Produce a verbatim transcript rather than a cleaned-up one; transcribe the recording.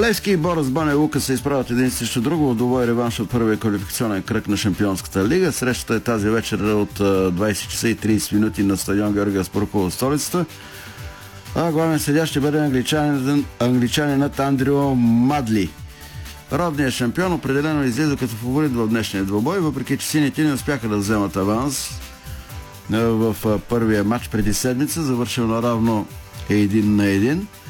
Левски и Борис Баня Лука се изправят един срещу друго в двубой реванш от първия квалификационен кръг на Шампионската лига. Срещата е тази вечер от двайсет часа и трийсет минути на стадион Георги Аспарухов в столицата. А главен съдия ще бъде англичанин, англичанинът Андрио Мадли. Родният шампион определено излиза като фаворит в днешния двубой, въпреки че сините не успяха да вземат аванс в първия матч преди седмица, завършил наравно един на един.